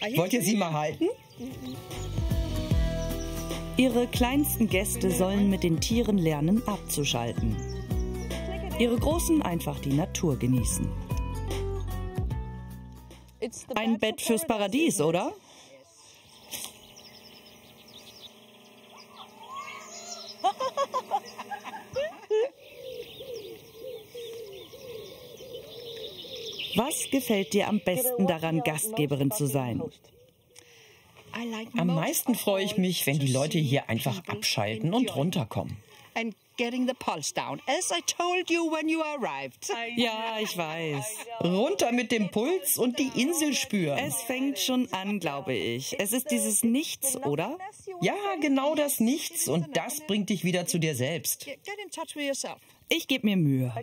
Wollt ihr sie mal halten? Ihre kleinsten Gäste sollen mit den Tieren lernen, abzuschalten. Ihre Großen einfach die Natur genießen. Ein Bett fürs Paradies, oder? Was gefällt dir am besten daran, Gastgeberin zu sein? Am meisten freue ich mich, wenn die Leute hier einfach abschalten und runterkommen. Ja, ich weiß. Runter mit dem Puls und die Insel spüren. Es fängt schon an, glaube ich. Es ist dieses Nichts, oder? Ja, genau das Nichts. Und das bringt dich wieder zu dir selbst. Ich gebe mir Mühe.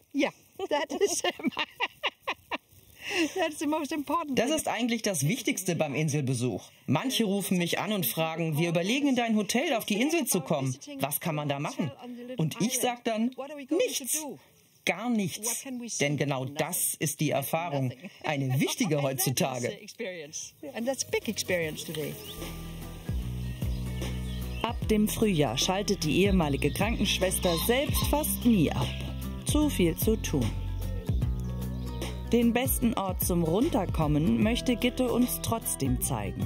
Das ist eigentlich das Wichtigste beim Inselbesuch. Manche rufen mich an und fragen, wir überlegen in dein Hotel auf die Insel zu kommen. Was kann man da machen? Und ich sage dann, nichts. Gar nichts. Denn genau das ist die Erfahrung. Eine wichtige heutzutage. Ab dem Frühjahr schaltet die ehemalige Krankenschwester selbst fast nie ab. Zu viel zu tun. Den besten Ort zum Runterkommen möchte Gitte uns trotzdem zeigen.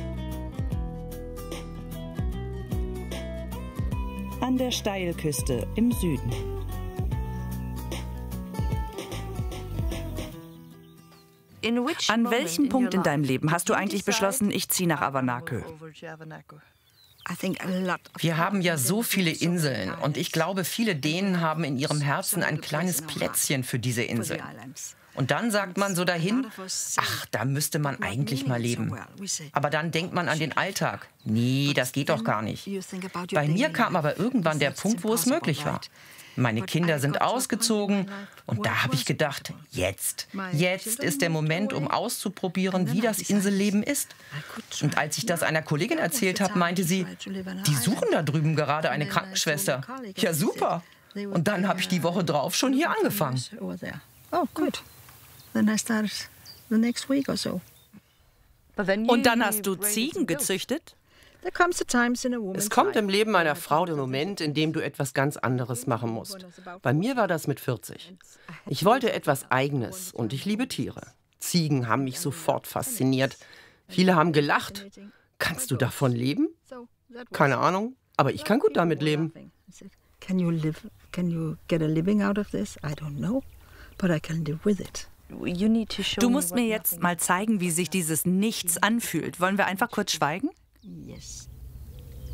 An der Steilküste im Süden. An welchem Punkt in deinem Leben hast du eigentlich beschlossen, ich ziehe nach Avanakö? Wir haben ja so viele Inseln und ich glaube, viele Dänen haben in ihrem Herzen ein kleines Plätzchen für diese Inseln. Und dann sagt man so dahin, ach, da müsste man eigentlich mal leben. Aber dann denkt man an den Alltag. Nee, das geht doch gar nicht. Bei mir kam aber irgendwann der Punkt, wo es möglich war. Meine Kinder sind ausgezogen und da habe ich gedacht, jetzt ist der Moment, um auszuprobieren, wie das Inselleben ist. Und als ich das einer Kollegin erzählt habe, meinte sie, die suchen da drüben gerade eine Krankenschwester. Ja, super. Und dann habe ich die Woche drauf schon hier angefangen. Oh, gut. Then I started the next week or so. Und dann hast du Ziegen gezüchtet? Es kommt im Leben einer Frau der Moment, in dem du etwas ganz anderes machen musst. Bei mir war das mit 40. Ich wollte etwas Eigenes und ich liebe Tiere. Ziegen haben mich sofort fasziniert. Viele haben gelacht. Kannst du davon leben? Keine Ahnung, aber ich kann gut damit leben. Can you get a living out of this? I don't know, but I can live with it. Du musst mir jetzt mal zeigen, wie sich dieses Nichts anfühlt. Wollen wir einfach kurz schweigen? Yes.